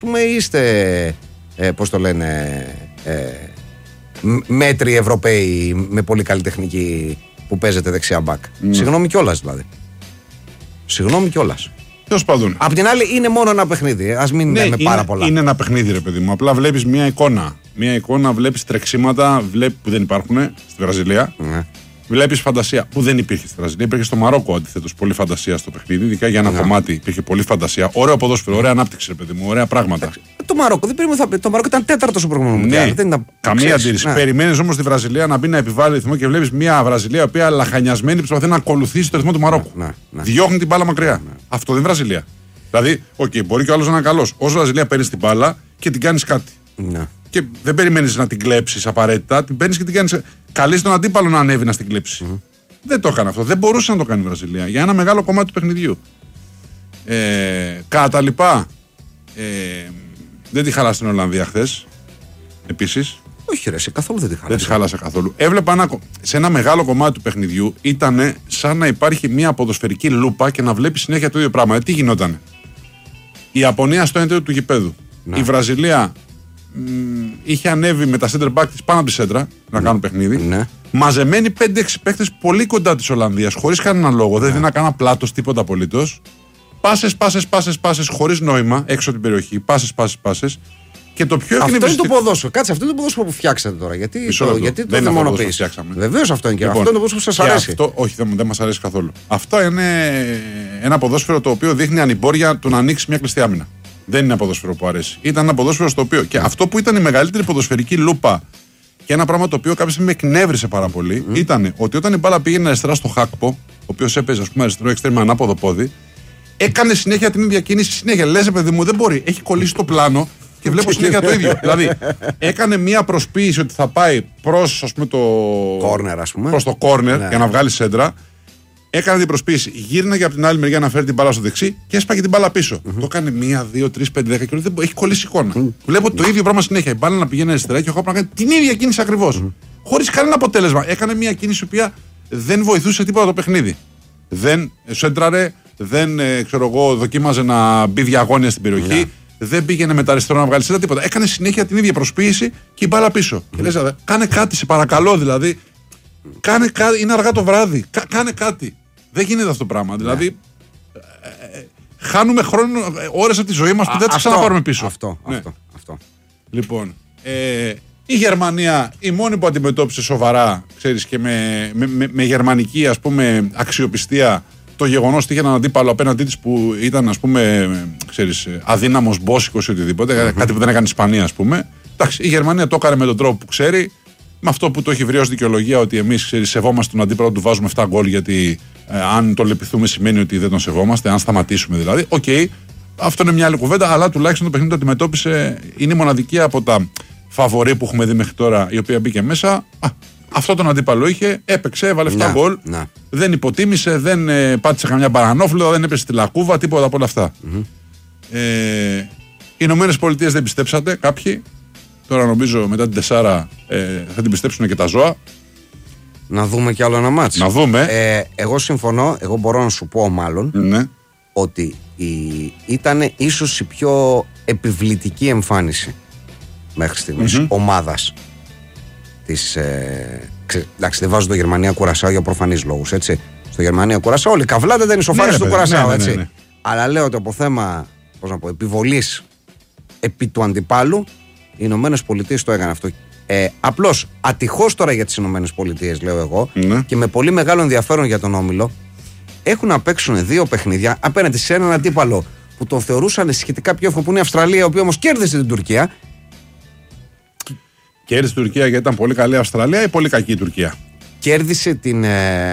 πούμε, είστε, πώς το λένε, μέτροι Ευρωπαίοι με πολύ καλή τεχνική που παίζετε δεξιά μπακ. Συγγνώμη κιόλας δηλαδή. Συγγνώμη κιόλας. Τέλος πάντων. Απ' την άλλη, είναι μόνο ένα παιχνίδι. Ας μην λέμε πάρα πολλά. Είναι ένα παιχνίδι, ρε παιδί μου. Απλά βλέπεις μια εικόνα. Μια εικόνα, βλέπεις τρεξίματα που δεν υπάρχουν στη Βραζιλία. Ναι. Βλέπεις φαντασία που δεν υπήρχε στη Βραζιλία. Υπήρχε στο Μαρόκο αντιθέτως πολύ φαντασία στο παιχνίδι. Ειδικά για ένα κομμάτι υπήρχε πολύ φαντασία. Ωραίο ποδόσφαιρο, ωραία ανάπτυξη, ρε παιδί μου, ωραία πράγματα. Το Μαρόκο, το Μαρόκο ήταν τέταρτο στο προηγούμενο Μουντιάλ. Καμία αντίρρηση. Ναι. Περιμένεις όμως τη Βραζιλία να μπει να επιβάλλει ρυθμό και βλέπεις μια Βραζιλία η οποία λαχανιασμένη προσπαθεί να ακολουθήσει το ρυθμό του Μαρόκου. Ναι. Διώχνει την μπάλα μακριά. Αυτό δεν είναι Βραζιλία. Δηλαδή, μπορεί και ο άλλος να είναι καλός. Όσο Βραζιλία παίρνει την μπάλα και την κάνεις κάτι. Ναι. Και δεν περιμένεις να την κλέψεις απαραίτητα, την παίρνεις και την κάνεις. Καλείς τον αντίπαλο να ανέβει να την κλέψει. Δεν το έκανε αυτό. Δεν μπορούσε να το κάνει η Βραζιλία για ένα μεγάλο κομμάτι του παιχνιδιού. Κατά τα λοιπά, δεν τη χάλασε την Ολλανδία χθες. Επίσης. Όχι, ρε, καθόλου δεν τη χάλασε. Δεν τη χάλασε καθόλου. Έβλεπα σε ένα μεγάλο κομμάτι του παιχνιδιού ήταν σαν να υπάρχει μια ποδοσφαιρική λούπα και να βλέπει συνέχεια το ίδιο πράγμα. Τι γινότανε. Η Ιαπωνία στο έντερο του γηπέδου. Να. Η Βραζιλία είχε ανέβει με τα center back της πάνω από τη σέντρα να κάνουν παιχνίδι. Ναι. Μαζεμένοι 5-6 παίκτες πολύ κοντά της Ολλανδίας, χωρίς κανέναν λόγο. Δεν δίνει να κάνα πλάτος, τίποτα απολύτως. Πάσες, χωρίς νόημα, έξω από την περιοχή. Πάσες. Και το πιο αυτό είναι το ποδόσφαιρο. Κάτσε, αυτό είναι το ποδόσφαιρο που φτιάξατε τώρα. Γιατί το δαιμονοποιείς. Βεβαίως αυτό είναι και αυτό είναι το ποδόσφαιρο που σας αρέσει. Όχι, δεν μας αρέσει καθόλου. Αυτό είναι ένα ποδόσφαιρο το οποίο δείχνει ανημπόρια του να ανοίξει μια κλειστή άμυνα. Δεν είναι ένα ποδόσφαιρο που αρέσει. Ήταν ένα ποδόσφαιρο στο οποίο. Και αυτό που ήταν η μεγαλύτερη ποδοσφαιρική λούπα και ένα πράγμα το οποίο κάποια στιγμή με εκνεύρισε πάρα πολύ ήταν ότι όταν η μπάλα πήγαινε αριστερά στο Χάκπο, ο οποίος έπαιζε, ας πούμε, αριστερό εξτρέμ με ανάποδο πόδι, έκανε συνέχεια την ίδια κίνηση. Συνέχεια λες, παιδί μου, δεν μπορεί. Έχει κολλήσει το πλάνο και βλέπω συνέχεια το ίδιο. Δηλαδή, έκανε μία προσποίηση ότι θα πάει προς, ας πούμε, προς το corner για να βγάλει σέντρα. Έκανε την προσποίηση, γύρναγε από την άλλη μεριά να φέρει την μπάλα στο δεξί και έσπαγε την μπάλα πίσω. Το έκανε 1, 2, 3, 5, 10 και δεν έχει κολλήσει εικόνα. Βλέπω το ίδιο πράγμα συνέχεια. Η μπάλα να πηγαίνει αριστερά και ο Χάπ να κάνει την ίδια κίνηση ακριβώς. Χωρίς κανένα αποτέλεσμα. Έκανε μια κίνηση η οποία δεν βοηθούσε τίποτα το παιχνίδι. Δεν σέντραρε, δεν δοκίμαζε να μπει διαγώνια στην περιοχή. Δεν πήγαινε με τα αριστερό να βγάλει σέντρα, τίποτα. Έκανε συνέχεια την ίδια προσποίηση και η μπάλα πίσω. Και λες, κάνε κάτι, σε παρακαλώ δηλαδή. Κάνε κάτι, είναι αργά το βράδυ. Κάνε κάτι. Δεν γίνεται αυτό το πράγμα. Δηλαδή, χάνουμε χρόνο, ώρες από τη ζωή μας που δεν θα ξαναπάρουμε πίσω. Αυτό. Λοιπόν, η Γερμανία, η μόνη που αντιμετώπισε σοβαρά, ξέρεις, και με γερμανική, ας πούμε, αξιοπιστία, το γεγονός ότι είχε έναν αντίπαλο απέναντί της που ήταν, ας πούμε, ξέρεις, αδύναμος, μπόσικος ή οτιδήποτε, κάτι που δεν έκανε η Ισπανία, ας πούμε. Εντάξει, η Γερμανία το έκανε με τον τρόπο που ξέρει. Με αυτό που το έχει βρει ως δικαιολογία ότι εμείς σεβόμαστε τον αντίπαλο, του βάζουμε 7 γκολ γιατί αν το λυπηθούμε σημαίνει ότι δεν τον σεβόμαστε, αν σταματήσουμε δηλαδή. Οκ, αυτό είναι μια άλλη κουβέντα, αλλά τουλάχιστον το παιχνίδι το αντιμετώπισε. Είναι η μοναδική από τα φαβορί που έχουμε δει μέχρι τώρα η οποία μπήκε μέσα. Αυτό τον αντίπαλο είχε, έπαιξε, έβαλε 7 γκολ. Δεν υποτίμησε, δεν πάτησε καμιά μπαρανόφλουδα, δεν έπεσε στη λακκούβα, τίποτα από όλα αυτά. Οι Ηνωμένες Πολιτείες δεν πιστέψατε κάποιοι. Τώρα νομίζω μετά την 4 θα την πιστέψουν και τα ζώα. Να δούμε κι άλλο ένα μάτς. Να δούμε. Εγώ συμφωνώ, εγώ μπορώ να σου πω μάλλον ότι ήταν ίσως η πιο επιβλητική εμφάνιση μέχρι στιγμής ομάδας της. Εντάξει, δεν βάζω το Γερμανία Κουρασάου για προφανείς λόγους, έτσι. Στο Γερμανία Κουρασάου όλοι καβλάτε, δεν είναι σοφάρες του Κουρασάου, έτσι. Ναι. Αλλά λέω ότι από θέμα επιβολής επί του αντιπάλου, οι Ηνωμένες Πολιτείες το έκανε αυτό. Απλώς ατυχώς τώρα για τις Ηνωμένες Πολιτείες, λέω εγώ, και με πολύ μεγάλο ενδιαφέρον για τον Όμιλο, έχουν να παίξουν 2 παιχνίδια απέναντι σε έναν αντίπαλο που τον θεωρούσαν σχετικά πιο εύκολο, που είναι η Αυστραλία, η οποία όμως κέρδισε την Τουρκία. Κέρδισε την Τουρκία γιατί ήταν πολύ καλή η Αυστραλία ή πολύ κακή η Τουρκία? Κέρδισε την.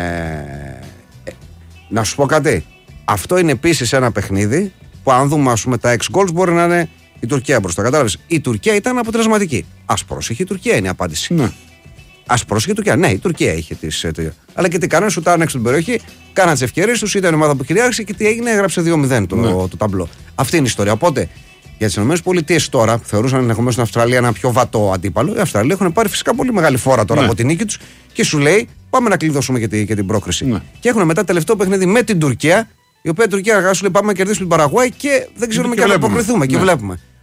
Να σου πω κάτι. Αυτό είναι επίσης ένα παιχνίδι που, αν δούμε, ας πούμε, τα 6 goals, μπορεί να είναι η Τουρκία μπροστά. Κατάλαβες. Η Τουρκία ήταν αποτελεσματική. Ας πρόσεχε η Τουρκία, είναι η απάντηση. Ναι. Ας πρόσεχε η Τουρκία. Ναι, η Τουρκία είχε τις. Αλλά και τι κάνανε, σουτάραν έξω την περιοχή, κάναν τις ευκαιρίες τους, ήταν η ομάδα που κυριάρχησε και τι έγινε, έγραψε 2-0 το ταμπλό. Αυτή είναι η ιστορία. Οπότε για τις ΗΠΑ τώρα, που θεωρούσαν ενδεχομένως την Αυστραλία ένα πιο βατό αντίπαλο, οι Αυστραλοί έχουν πάρει φυσικά πολύ μεγάλη φόρα τώρα από την νίκη τους και σου λέει πάμε να κλειδώσουμε και την πρόκριση. Ναι. Και έχουν μετά τελευταίο παιχνίδι με την Τουρκία, η οποία η Τουρκία σου λέει πάμε να κερδίσουμε την Παραγουάη και δεν ξέρουμε και αν αποκριθούμε. Και βλέπουμε.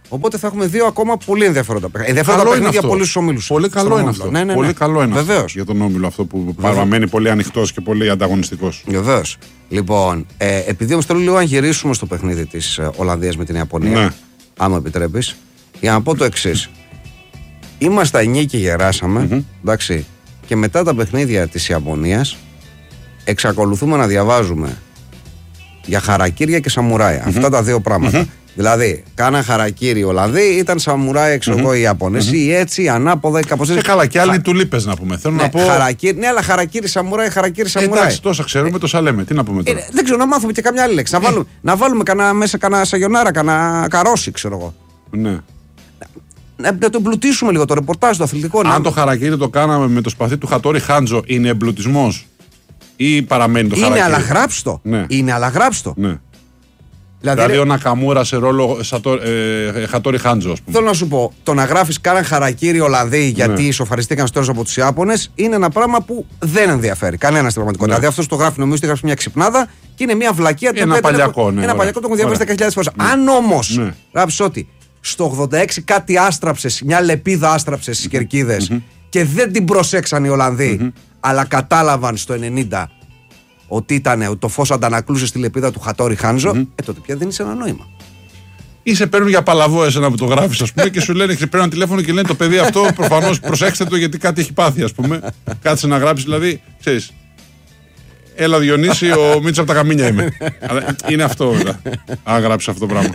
Οπότε θα έχουμε 2 ακόμα πολύ ενδιαφέροντα παιχνίδια. Ενδιαφέροντα παιχνίδια για πολλούς ομίλους. Πολύ καλό είναι αυτό. Ναι. Πολύ καλό είναι αυτό. Για τον όμιλο αυτό που παραμένει πολύ ανοιχτός και πολύ ανταγωνιστικός. Βεβαίως. Λοιπόν, επειδή όμως θέλω λίγο να γυρίσουμε στο παιχνίδι της Ολλανδίας με την Ιαπωνία, ναι. Άμα επιτρέπεις, για να πω το εξής. Είμαστε 9 και γεράσαμε, εντάξει, και μετά τα παιχνίδια της Ιαπωνίας εξακολουθούμε να διαβάζουμε για χαρακίρια και σαμουράι. Αυτά τα δύο πράγματα. Δηλαδή, κάνα χαρακίρι οι Ολλανδοί, ήταν σαμουράι, ξέρω εγώ, οι Ιαπωνές, ή έτσι, ανάποδα ή κάπως έτσι. Καλά, και άλλοι τουλίπες να πούμε. Θέλω να πω. Χαρακίρι, ναι, αλλά χαρακίρι σαμουράι, Εντάξει, τόσα ξέρουμε, τόσα λέμε. Τι να πούμε τώρα. Δεν ξέρω, να μάθουμε και καμιά άλλη λέξη. Να βάλουμε μέσα κανένα σαγιονάρα, κανένα καρόσι, ξέρω εγώ. Ναι. Να το εμπλουτίσουμε λίγο το ρεπορτάζ, το αθλητικό. Αν το χαρακίρι το κάναμε με το σπαθί του Χατόρι Χάντζο, είναι εμπλουτισμός ή παραμένει το χαρακίρι? Είναι, αλλά γράψτο. Ναι. Είναι, αλλά γράψτο. Ναι. Δηλαδή ο Νακαμούρα σε ρόλο Χατόρι Χάντζο, ας πούμε. Θέλω να σου πω, το να γράφεις κάναν χαρακίρι Ολλανδοί γιατί ισοφαριστήκαν στο τέλος από τους Ιάπωνες είναι ένα πράγμα που δεν ενδιαφέρει κανένα στην πραγματικότητα. Δηλαδή αυτός το γράφει, νομίζω ότι γράφει μια ξυπνάδα και είναι μια βλακεία. Ένα παλιακό, ναι. Ένα παλιακό, το έχουν διαβάσει 10.000 φορές. Αν όμως γράψεις ότι στο 86 κάτι άστραψες, μια λεπίδα άστραψες στις κερκίδες και δεν την προσέξαν οι Ολλανδοί, αλλά κατάλαβαν στο 90 ότι ήταν το φως αντανακλούσε στη λεπίδα του Χατόρι Χάντζο, τότε πια δεν είσαι ένα νόημα. Ή σε παίρνουν για παλαβό εσένα που το γράφεις, ας πούμε, και σου λένε, παίρνουν ένα τηλέφωνο και λένε το παιδί αυτό προφανώς προσέξτε το γιατί κάτι έχει πάθει, ας πούμε. Κάτσε να γράψεις, δηλαδή, ξέρεις. Έλα Διονύση, ο Μίτσος από τα Καμίνια είμαι. Αλλά είναι αυτό, βέβαια. Αν γράψεις αυτό το πράγμα.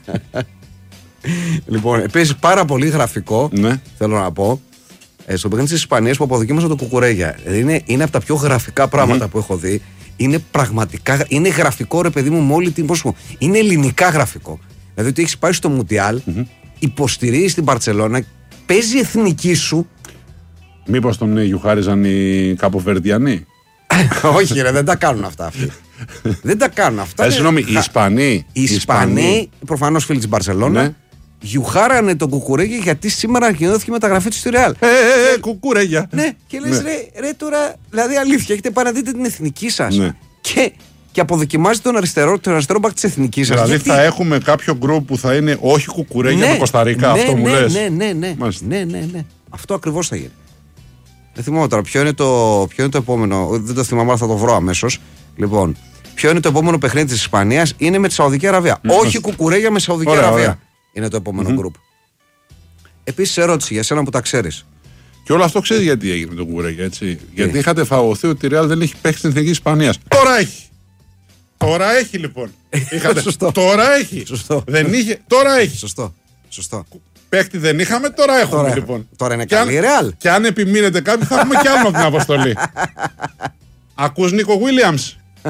Λοιπόν, επίσης πάρα πολύ γραφικό, θέλω να πω, στο παιχνίδι της Ισπανίας που αποδοκίμασα το Κουκουρέγια. Είναι από τα πιο γραφικά πράγματα που έχω δει. Είναι πραγματικά, είναι γραφικό ρε παιδί μου με όλη την πρόσωπο. Είναι ελληνικά γραφικό. Δηλαδή ότι έχεις πάει στο Μουντιάλ, υποστηρίζεις την Μπαρτσελώνα, παίζει εθνική σου. Μήπως τον γιουχάριζαν οι Καποβερδιανοί? Όχι ρε, δεν τα κάνουν αυτά αυτοί. Δεν τα κάνουν αυτά. Συγγνώμη, οι Ισπανοί. Οι Ισπανοί, προφανώς φίλοι της Μπαρτσελώνα, γιουχάρανε τον Κουκουρέγια γιατί σήμερα ανακοινώθηκε η μεταγραφή του στη Ρεάλ. Κουκουρέγια. Ναι, και λες ρε τώρα, δηλαδή αλήθεια, έχετε πάει να δείτε την εθνική σας. Και αποδοκιμάζετε τον αριστερό μπακ της εθνικής σας. Δηλαδή θα έχουμε κάποιο γκρουπ που θα είναι όχι Κουκουρέγια με Κοσταρίκα, αυτό μου λες. Ναι. Αυτό ακριβώς θα γίνει. Δεν θυμάμαι τώρα ποιο είναι το επόμενο. Δεν το θυμάμαι, αλλά θα το βρω αμέσως. Λοιπόν, ποιο είναι το επόμενο παιχνίδι της Ισπανίας? Είναι με τη Σαουδική Αραβία. Όχι Κουκουρέγια με Σαουδική Αραβία. Είναι το επόμενο γκρουπ. Επίσης, ερώτηση για σένα που τα ξέρεις. Και όλο αυτό ξέρεις γιατί έγινε το Κουκουρέγια, έτσι? Γιατί είχατε φαγωθεί ότι η Ρεάλ δεν έχει παίξει στην εθνική Ισπανίας. Τώρα έχει! Τώρα έχει λοιπόν. Σωστό. Τώρα έχει. Σωστό. Δεν είχε. Τώρα έχει. Σωστό. Παίκτη δεν είχαμε, τώρα έχουμε λοιπόν. Τώρα είναι καλή η Ρεάλ. Και αν επιμείνετε κάποιοι, θα έχουμε κι άλλο την αποστολή. Ακούς Νίκο Βίλιαμς?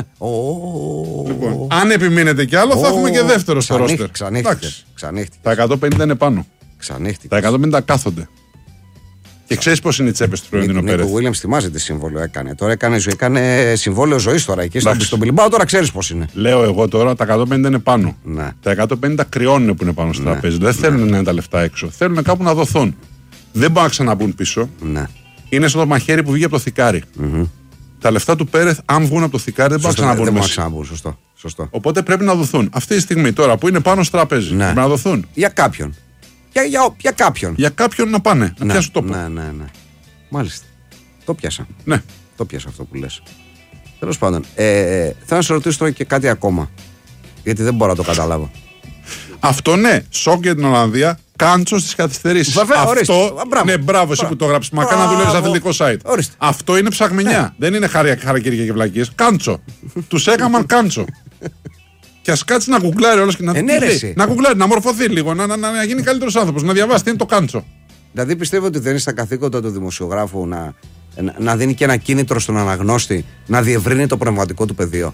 Λοιπόν, αν επιμείνετε κι άλλο, θα έχουμε και δεύτερο στο ρόστερ. Ξανέχτηκε. Τα 150 είναι πάνω. Ξανέχτηκε. Τα 150 κάθονται. Και ξέρεις πώς είναι οι τσέπες του Φλωρεντίνο Πέρεθ. Ο Βίλιαμς θυμάσαι τι σύμβολο έκανε. Τώρα έκανε συμβόλαιο ζωής τώρα εκεί στον Μπιλμπάο. Τώρα ξέρεις πώς είναι. Λέω εγώ τώρα τα 150 είναι πάνω. Ναι. Τα 150 κρυώνουν που είναι πάνω στο τραπέζι. Δεν θέλουν να είναι τα λεφτά έξω. Θέλουν κάπου να δοθούν. Δεν μπορούν να ξαναμπούν πίσω. Ναι. Είναι στο μαχαίρι που βγήκε από το θικάρι. Τα λεφτά του Πέρεθ, αν βγουν από το θικάρι, δεν μπορούν να ξαναμπούν. Σωστό. Οπότε πρέπει να δοθούν. Αυτή τη στιγμή τώρα που είναι πάνω στο τραπέζι. Πρέπει να δοθούν. Για κάποιον. Για κάποιον. Για κάποιον να πάνε. Να πιάσουν τόπο. Ναι. Μάλιστα. Το πιάσα. Ναι. Το πιάσα αυτό που λες. Τέλος πάντων. Θέλω να σε ρωτήσω τώρα και κάτι ακόμα. Γιατί δεν μπορώ να το καταλάβω. Αυτό ναι. Σοκ για την Ολλανδία. Κάντσο στις καθυστερήσεις. Αυτό. Ναι, μπράβο εσύ που το έγραψες. Μακάρι να δουλεύεις αθλητικό site. Ορίστε. Αυτό είναι ψαγμενιά. Δεν είναι χαρακίρια και βλακίες. Κάντσο. Τους έκαναν κάντσο. Και ας κάτσει να γκουγκλάρει όλος και να γκουγκλάρει, να μορφωθεί λίγο, να γίνει καλύτερος άνθρωπος, να διαβάσει τι είναι το κάντσο. Δηλαδή πιστεύω ότι δεν είναι στα καθήκοντα του δημοσιογράφου να δίνει και ένα κίνητρο στον αναγνώστη να διευρύνει το πνευματικό του πεδίο.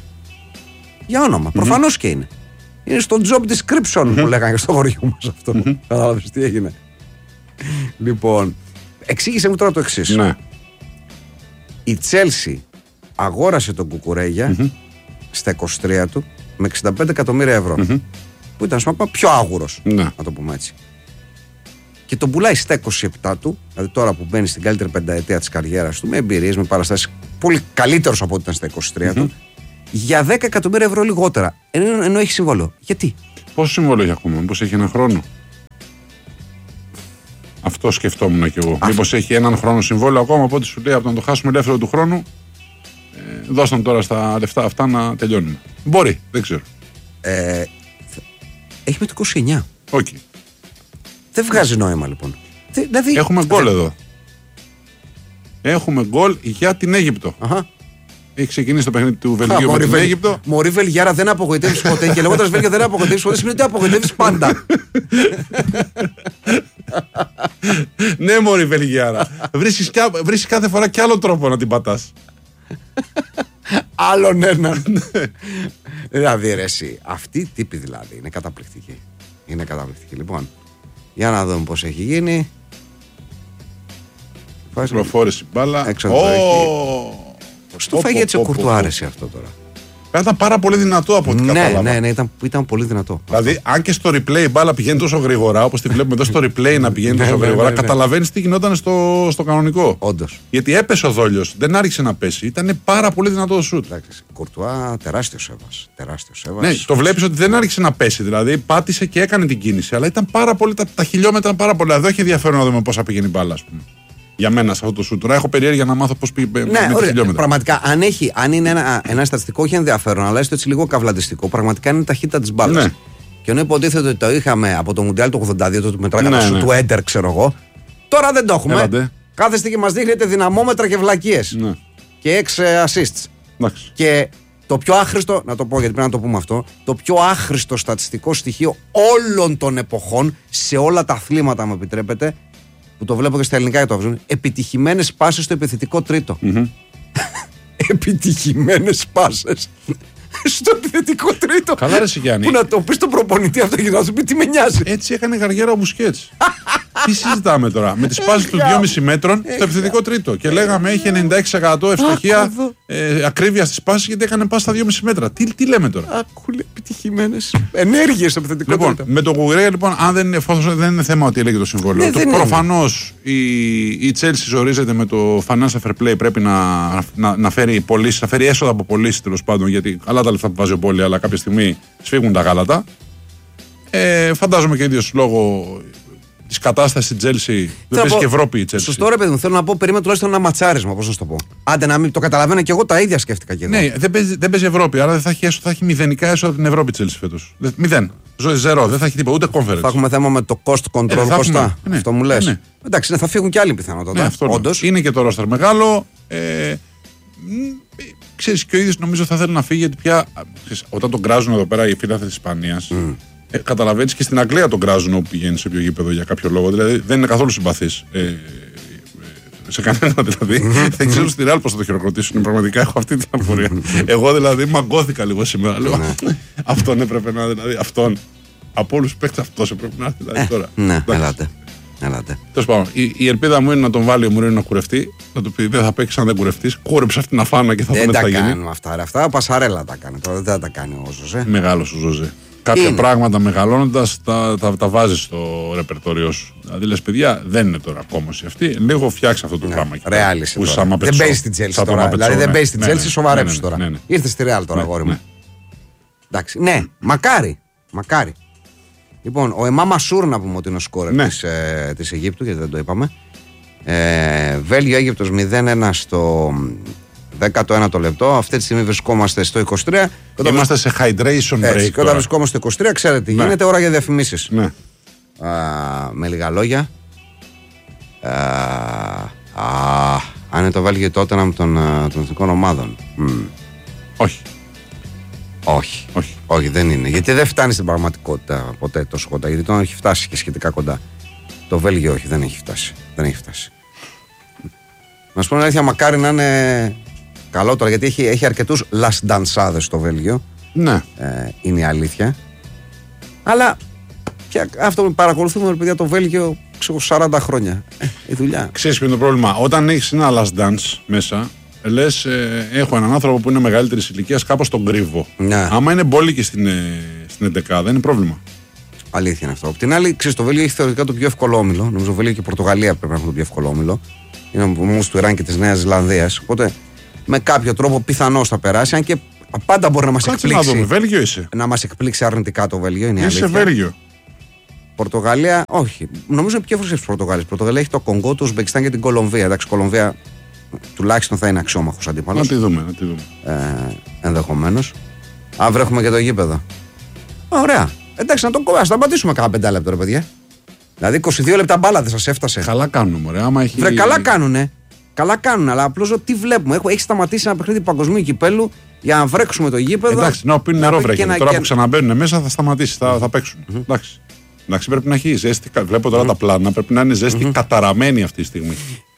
Για όνομα. Προφανώς και είναι. Είναι στο job description που λέγανε στο χωριό μας αυτό. Κατάλαβες τι έγινε. Λοιπόν, εξήγησε μου τώρα το εξής. Ναι. Η Τσέλσι αγόρασε τον Κουκουρέγια στα 23 του με 65 εκατομμύρια ευρώ. Που ήταν σπάμα πιο άγουρος, να το πούμε έτσι. Και τον πουλάει στα 27 του, δηλαδή τώρα που μπαίνει στην καλύτερη πενταετία της καριέρας του, με εμπειρίες, με παραστάσεις πολύ καλύτερος από ό,τι ήταν στα 23 του, για 10 εκατομμύρια ευρώ λιγότερα. Ενώ έχει συμβόλαιο. Γιατί? Πόσο συμβόλαιο έχει ακόμα, πώς έχει ένα χρόνο? Αυτό σκεφτόμουν κι εγώ. Μήπως έχει έναν χρόνο συμβόλαιο ακόμα, από ό,τι σου λέει από να το χάσουμε ελεύθερο του χρόνου. Δώσαν τώρα στα λεφτά αυτά να τελειώνουν. Μπορεί, δεν ξέρω. Έχει με το 29. Okay. Δεν βγάζει νόημα λοιπόν. Δηλαδή, έχουμε γκολ εδώ. Έχουμε γκολ για την Αίγυπτο. Αχα. Έχει ξεκινήσει το παιχνίδι του Βελγίου με την Αίγυπτο. Μωρή Βελγιάρα, δεν απογοητεύει ποτέ. Και λέγοντας Βέλγια δεν απογοητεύει ποτέ, σημαίνει ότι απογοητεύει πάντα. Ναι, μωρή Βελγιάρα. Βρίσκεις κάθε φορά κι άλλο τρόπο να την πατάς. Άλλον έναν. Δηλαδή, ρε, εσύ, αυτή η τύπη δηλαδή είναι καταπληκτική. Είναι καταπληκτική. Λοιπόν, για να δούμε πώς έχει γίνει. Προφόρηση μπάλα. Στο φάγει έτσι ο Κουρτουά, άρεσε αυτό τώρα. Ήταν πάρα πολύ δυνατό από ό,τι κατάλαβα. Ναι, ήταν πολύ δυνατό. Δηλαδή, αν και στο replay η μπάλα πηγαίνει τόσο γρήγορα, όπως τη βλέπουμε εδώ στο replay να πηγαίνει τόσο γρήγορα, καταλαβαίνεις τι γινόταν στο κανονικό. Όντως. Γιατί έπεσε ο Δόλιος, δεν άρχισε να πέσει. Ήταν πάρα πολύ δυνατό το σουτ. Κουρτουά, τεράστιο σέβας. Ναι, το βλέπεις ότι δεν άρχισε να πέσει. Δηλαδή, πάτησε και έκανε την κίνηση. Αλλά ήταν πάρα πολύ, τα χιλιόμετρα ήταν πάρα πολλά. Εδώ έχει ενδιαφέρον να δούμε πώς θα πηγαίνει η μπάλα, ας πούμε. Για μένα σε αυτό το σουτ. Τώρα έχω περιέργεια να μάθω πώς πήγε με τα χιλιόμετρα. Πραγματικά, αν είναι ένα στατιστικό, όχι ενδιαφέρον, αλλά έστω έτσι λίγο καυλαντιστικό, πραγματικά είναι η ταχύτητα της μπάλας. Ναι. Και ενώ υποτίθεται ότι το είχαμε από το Μουντιάλ του 82, το μετράγαμε σου του Έντερ, ξέρω εγώ. Τώρα δεν το έχουμε. Έλατε. Κάθεστε και μας δείχνετε δυναμόμετρα και βλακίες. Ναι. Και 6 assists. Εντάξει. Και το πιο άχρηστο, να το πω γιατί πρέπει να το πούμε αυτό, το πιο άχρηστο στατιστικό στοιχείο όλων των εποχών σε όλα τα αθλήματα, μου επιτρέπετε, που το βλέπω και στα ελληνικά και το βάζουν, επιτυχημένες πάσες στο επιθετικό τρίτο. Επιτυχημένες πάσες στο επιθετικό τρίτο. Καλά, ρε Σιγιάννη. Που να το πει στον προπονητή αυτό και να σου πει τι με νοιάζει. Έτσι έκανε γαργέρα ο Μπουσκέτς. Τι συζητάμε τώρα, με τις πάσεις του 2,5 μέτρων στο επιθετικό τρίτο. Και λέγαμε έχει 96% ευστοχία, ακρίβεια στις πάσεις, γιατί έκανε πάση στα 2,5 μέτρα. Τι λέμε τώρα. Άκουλε, επιτυχημένες ενέργειες στο επιθετικό τρίτο. Με το Κουγκουρέα, λοιπόν, αν δεν είναι θέμα ότι έλεγε το συμβόλαιο. Προφανώς η Chelsea ζορίζεται με το financial fair play. Πρέπει να φέρει πωλήσεις, να φέρει έσοδα από πωλήσεις, τέλος πάντων, γιατί καλά τα λεφτά που βάζει ο Πόλη, αλλά κάποια στιγμή σφίγγουν τα γάλατα. Φαντάζομαι και ίδιος λόγω τη κατάσταση στην Chelsea. Δεν παίζει και Ευρώπη η Chelsea. Σωστό, ρε παιδί μου, θέλω να πω, περίμενα τουλάχιστον ένα ματσάρισμα, πώς να το πω. Άντε να μην το καταλαβαίνω και εγώ, τα ίδια σκέφτηκα και εγώ. Ναι, δεν παίζει Ευρώπη, άρα δεν θα έχει μηδενικά έσοδα από την Ευρώπη η Chelsea φέτος. Μηδέν. Ζερό, δεν θα έχει τίποτα, ούτε conference. Θα έχουμε θέμα με το cost control, Κωστά. Ναι, αυτό μου λες. Ναι. Εντάξει, θα φύγουν και άλλοι πιθανότατα. Ναι, όντως. Είναι και το roster μεγάλο. Ξέρεις, και ο ίδιος νομίζω θα θέλει να φύγει, γιατί πια όταν τον κράζουν εδώ πέρα οι φίλαθλοι της Ισπανίας. Καταλαβαίνεις, και στην Αγγλία τον κράζουν όπου πηγαίνει σε ποιο γήπεδο για κάποιο λόγο. Δηλαδή δεν είναι καθόλου συμπαθής. Σε κανένα δηλαδή. Δεν ξέρω στη Ρεάλ πώς θα το χειροκροτήσουν. Πραγματικά έχω αυτή την απορία. Εγώ δηλαδή μαγκώθηκα λίγο σήμερα. Λέω, αυτόν έπρεπε να, δηλαδή αυτόν. Από όλους τους παίκτες αυτός έπρεπε να έρθει δηλαδή τώρα. Ναι, ελάτε. Τέλος πάντων, η ελπίδα μου είναι να τον βάλει ο Μουρίνο να κουρευτεί. Να του πει: δεν θα παίξει αν δεν κουρευτείς. Κούρεψε αυτή την αφάνα και θα δούμε τι θα γίνει. Δεν τα κάνουμε αυτά. Αυτά Πασαρέλα τα κάνει. Τώρα δεν θα τα κάνει ο Ζωζέ. Μεγάλος ο Ζωζέ. Κάποια πράγματα μεγαλώνοντας τα βάζεις στο ρεπερτόριό σου. Δηλαδή λες, παιδιά, δεν είναι τώρα κόμωση αυτή. Λίγο φτιάξει αυτό το πράγμα. Ρεάλισε. Δεν παίζει στην Chelsea τώρα. Δηλαδή δεν παίζει στην Chelsea, σοβαρέψει τώρα. Ήρθε στη Ρεάλ τώρα, αγόρι μου. Εντάξει. Ναι, μακάρι. Λοιπόν, ο Εμά Μασούρ, να πούμε ότι είναι ο σκόρερ της Αιγύπτου, γιατί δεν το είπαμε. Βέλγιο-Αίγυπτος 0-1 στο 19ο λεπτό. Αυτή τη στιγμή βρισκόμαστε στο 23. Είμαστε σε hydration break. Και όταν βρισκόμαστε στο 23, ξέρετε τι γίνεται, ώρα για διαφημίσεις. Ναι. Με λίγα λόγια. Αν είναι το Βέλγιο τότε των εθνικών ομάδων. Όχι, δεν είναι. Γιατί δεν φτάνει στην πραγματικότητα ποτέ τόσο κοντά. Γιατί τον έχει φτάσει και σχετικά κοντά. Το Βέλγιο όχι, δεν έχει φτάσει. Να σου πω την αλήθεια, μακάρι να είναι καλό τώρα, γιατί έχει αρκετούς λασντανσάδες στο Βέλγιο. Ναι. Είναι η αλήθεια. Αλλά και αυτό που παρακολουθούμε, παιδιά, το Βέλγιο 40 χρόνια. Η δουλειά. Ξέρεις ποιο είναι το πρόβλημα. Όταν έχεις ένα last dance μέσα, λες, έχω έναν άνθρωπο που είναι μεγαλύτερης ηλικίας, κάπως τον κρύβω. Ναι. Άμα είναι μπόλικη στην 11, δεν είναι πρόβλημα. Αλήθεια είναι αυτό. Απ' την άλλη, ξέρεις, το Βέλγιο έχει θεωρητικά το πιο εύκολο όμιλο. Νομίζω Βέλγιο και Πορτογαλία πρέπει να έχουν το πιο εύκολο όμιλο. Είναι όμως του Ιράν και της Νέας Ζηλανδίας. Οπότε με κάποιο τρόπο πιθανώς θα περάσει. Αν και πάντα μπορεί να μας εκπλήξει. Να δούμε, Βέλγιο είσαι. Να μας εκπλήξει αρνητικά το Βέλγιο. Είναι είσαι Βέλγιο. Πορτογαλία, όχι. Νομίζω είναι πιο εύκολο τη Πορτογαλία. Η Πορτογαλία έχει το Κονγκό, το Ουσμπεκιστάν και την Κολομβία. Εντάξει, η Κολομβία τουλάχιστον θα είναι αξιόμαχος αντίπαλος. Να τη δούμε. Ενδεχομένως. Αύριο έχουμε και το γήπεδο. Ωραία. Εντάξει, να σταματήσουμε κάνα 5 λεπτά, ρε παιδιά. Δηλαδή 22 λεπτά μπάλα δεν σας έφτασε. Καλά κάνουν, ωραία. Άμα έχει... καλά κάνουνε. Καλά κάνουν, αλλά απλώς τι βλέπουμε. Έχει σταματήσει ένα παιχνίδι παγκοσμίου κυπέλου για να βρέξουμε το γήπεδο. Εντάξει, να πίνουν νερό βρέχει. Τώρα που ξαναμπαίνουν μέσα θα σταματήσει, θα παίξουν. Εντάξει, πρέπει να έχει ζέστη. Βλέπω τώρα τα πλάνα, πρέπει να είναι ζέστη καταραμένη αυτή τη στιγμή.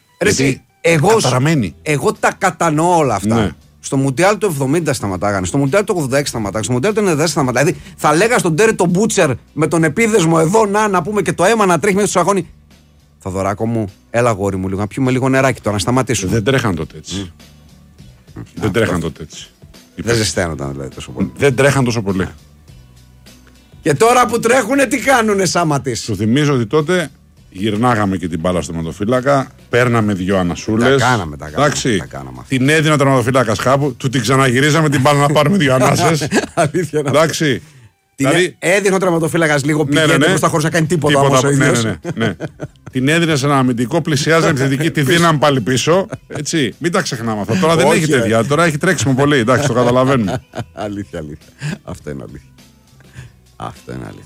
Εγώ τα κατανοώ όλα αυτά. Ναι. Στο Μουντιάλ του 70 σταματάγανε, στο Μουντιάλ του 86 σταματάγανε, στο Μουντιάλ του 90 σταματάγανε. Δηλαδή θα λέγα στον Τέρι τον Μπούτσερ με τον επίδεσμο εδώ να πούμε και το αίμα να τρέχει μέσα στο αγώνι. Θοδωράκο μου, έλα γόρι μου λίγο, να πιούμε λίγο νεράκι τώρα, να σταματήσουμε. Δεν τρέχαν τότε έτσι. Δεν τρέχαν τότε έτσι. Δεν ζεσταίνονταν δηλαδή τόσο πολύ. Δεν τρέχαν τόσο πολύ. Και τώρα που τρέχουνε, τι κάνουνε σάματις. Σου θυμίζω ότι τότε γυρνάγαμε και την μπάλα στο τερματοφύλακα, παίρναμε 2 ανασούλες. Τα κάναμε. Την έδινα ο τερματοφύλακας κάπου, του την ξαναγυρίζαμε την μπάλα να πάρουμε 2 ανάσες. Αλήθεια. Εντάξει. Δηλαδή, έδινε ο τερματοφύλακας λίγο πηγαίνει προς τα χωρίς να κάνει τίποτα όμως ο ίδιος. Ναι. Την έδινε σε ένα αμυντικό, πλησιάζει επιθετική, τη δίναμε πάλι πίσω. Έτσι. Μην τα ξεχνάμε αυτά. Τώρα δεν έχει τέτοια. Τώρα έχει τρέξιμο πολύ. Εντάξει, το καταλαβαίνουμε. Αλήθεια. Αυτό είναι αλήθεια.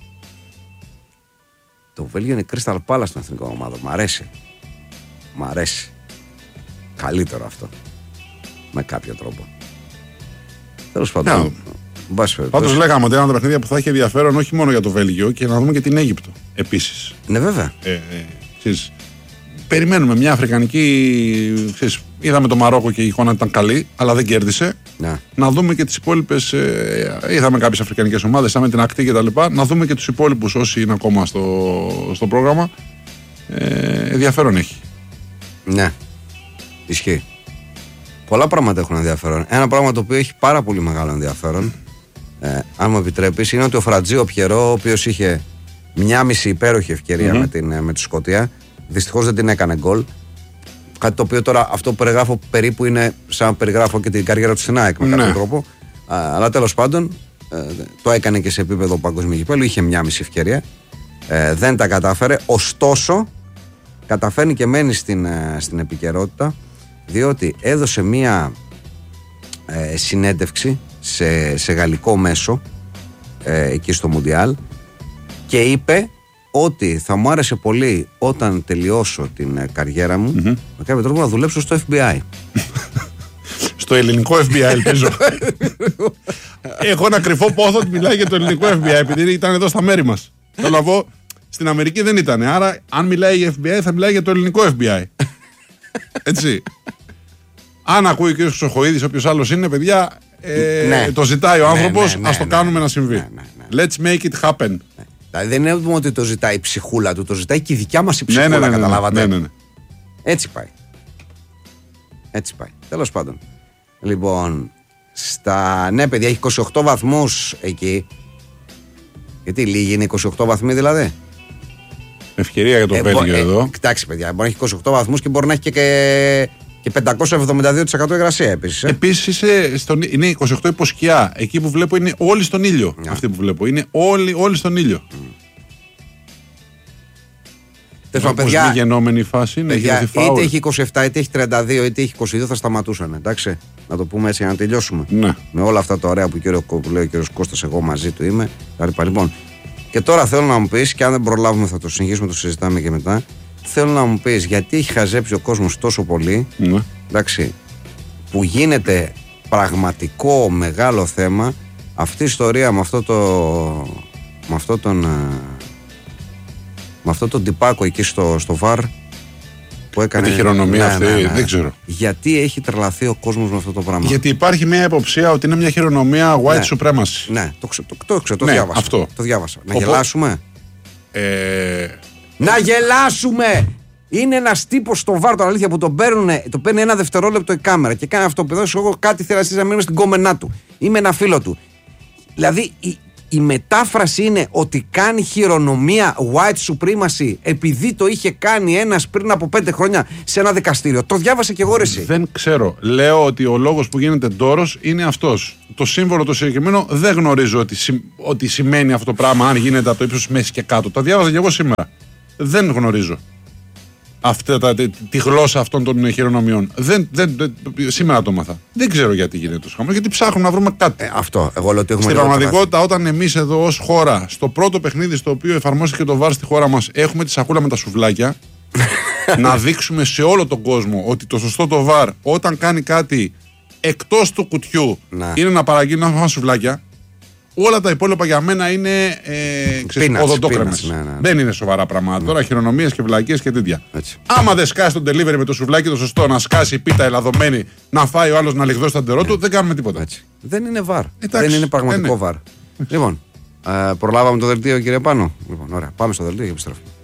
Το Βέλγιο είναι Crystal Palace στην εθνική ομάδα. Μ' αρέσει. Καλύτερο αυτό. Με κάποιο τρόπο. Τέλος πάντων. Πάντως λέγαμε ότι ένα από τα παιχνίδια που θα έχει ενδιαφέρον όχι μόνο για το Βέλγιο και να δούμε και την Αίγυπτο επίσης. Ναι, βέβαια. Περιμένουμε μια αφρικανική. Είδαμε το Μαρόκο και η εικόνα ήταν καλή, αλλά δεν κέρδισε. Ναι. Να δούμε και τις υπόλοιπες. Είδαμε κάποιες αφρικανικές ομάδες, είδαμε την Ακτή κτλ. Να δούμε και τους υπόλοιπους όσοι είναι ακόμα στο πρόγραμμα. Ενδιαφέρον έχει. Ναι. Ισχύει. Πολλά πράγματα έχουν ενδιαφέρον. Ένα πράγμα το οποίο έχει πάρα πολύ μεγάλο ενδιαφέρον, αν μου επιτρέπεις, είναι ότι ο Φρατζίο Πιερό, ο οποίος είχε μια μισή υπέροχη ευκαιρία με τη Σκωτία, δυστυχώς δεν την έκανε γκολ. Κάτι το οποίο τώρα αυτό που περιγράφω περίπου είναι σαν να περιγράφω και την καριέρα του στην ΑΕΚ με κάποιο τρόπο. Αλλά τέλος πάντων το έκανε και σε επίπεδο παγκοσμίου κυπέλλου, είχε μια μισή ευκαιρία. Δεν τα κατάφερε. Ωστόσο, καταφέρνει και μένει στην επικαιρότητα, διότι έδωσε μία συνέντευξη σε γαλλικό μέσο εκεί στο Μουντιάλ και είπε ότι θα μου άρεσε πολύ όταν τελειώσω την καριέρα μου με κάποιο τρόπο να δουλέψω στο FBI. Στο ελληνικό FBI ελπίζω. Έχω ένα κρυφό πόθο ότι μιλάει για το ελληνικό FBI επειδή ήταν εδώ στα μέρη μας. Θέλω να πω, στην Αμερική δεν ήταν. Άρα αν μιλάει για FBI θα μιλάει για το ελληνικό FBI. Έτσι. Αν ακούει ο κ. Χρυσοχοΐδης, όποιος άλλος είναι, παιδιά, το ζητάει ο άνθρωπος, ας το κάνουμε να συμβεί. Let's make it happen. Δηλαδή δεν είναι ότι το ζητάει η ψυχούλα του, το ζητάει και η δικιά μας η ψυχούλα, καταλάβατε. Ναι. Έτσι πάει. Τέλος πάντων. Λοιπόν, ναι παιδιά, έχει 28 βαθμούς εκεί. Γιατί λίγοι είναι 28 βαθμοί δηλαδή. Ευκαιρία για το Βέλγιο εδώ. Εντάξει παιδιά, μπορεί να έχει 28 βαθμούς και μπορεί να έχει και 572% υγρασία επίσης. Επίσης είναι 28 υποσκιά. Εκεί που βλέπω είναι όλοι στον ήλιο. Αυτοί που βλέπω είναι όλοι στον ήλιο. Παιδιά, μη γεννόμενη φάση είναι. Παιδιά, είτε έχει 27, είτε έχει 32, είτε έχει 22, θα σταματούσαν. Εντάξει, να το πούμε έτσι για να τελειώσουμε. Ναι. Με όλα αυτά τα ωραία που λέει ο κύριος Κώστας, εγώ μαζί του είμαι. Λοιπόν, και τώρα θέλω να μου πεις, και αν δεν προλάβουμε θα το συνεχίσουμε, το συζητάμε και μετά. Θέλω να μου πεις γιατί έχει χαζέψει ο κόσμος τόσο πολύ, εντάξει, που γίνεται πραγματικό μεγάλο θέμα αυτή η ιστορία με αυτό τον τυπάκο εκεί στο ΒΑΡ που έκανε. Τη χειρονομία αυτή, δεν ξέρω. Γιατί έχει τρελαθεί ο κόσμος με αυτό το πράγμα. Γιατί υπάρχει μια υποψία ότι είναι μια χειρονομία white supremacy. Ναι, το διάβασα. Αυτό. Το διάβασα. Να γελάσουμε. Να γελάσουμε! Είναι ένας τύπος στο ΒΑΡ, το αλήθεια, που το παίρνει ένα δευτερόλεπτο η κάμερα και κάνει αυτό. Παιδό, εγώ κάτι θέλω να μην είμαι στην κόμενά του ή με ένα φίλο του. Δηλαδή η μετάφραση είναι ότι κάνει χειρονομία white supremacy επειδή το είχε κάνει ένας πριν από 5 χρόνια σε ένα δικαστήριο. Το διάβασα και εγώ ρε εσύ. Δεν ξέρω. Λέω ότι ο λόγος που γίνεται ντόρος είναι αυτός. Το σύμβολο το συγκεκριμένο δεν γνωρίζω ότι σημαίνει αυτό το πράγμα, αν γίνεται από το ύψος μέση και κάτω. Το διάβαζα και εγώ σήμερα. Δεν γνωρίζω τη γλώσσα αυτών των χειρονομιών. Σήμερα το μάθα. Δεν ξέρω γιατί γίνεται το χαμό, γιατί ψάχνουμε να βρούμε κάτι. Αυτό. Εγώ λέω ότι έχουμε. Στην πραγματικότητα, όταν εμείς εδώ ως χώρα, στο πρώτο παιχνίδι στο οποίο εφαρμόστηκε το VAR στη χώρα μας, έχουμε τη σακούλα με τα σουβλάκια, να δείξουμε σε όλο τον κόσμο ότι το σωστό το VAR, όταν κάνει κάτι εκτός του κουτιού, είναι να παραγγείλει να φάμε σουβλάκια. Όλα τα υπόλοιπα για μένα είναι οδοντόκρεμες. Ναι. Δεν είναι σοβαρά πράγματα. Τώρα χειρονομίες και βλακίες και τέτοια. Έτσι. Άμα δεν σκάσει τον delivery με το σουβλάκι το σωστό, να σκάσει η πίτα ελαδωμένη, να φάει ο άλλος να λιγδώσει τα ντερό του, δεν κάνουμε τίποτα. Έτσι. Δεν είναι βαρ. Δεν είναι πραγματικό βαρ. Λοιπόν, προλάβαμε το δελτίο, κύριε Πάνο. Λοιπόν, ωραία, πάμε στο δελτίο και επιστρέφουμε.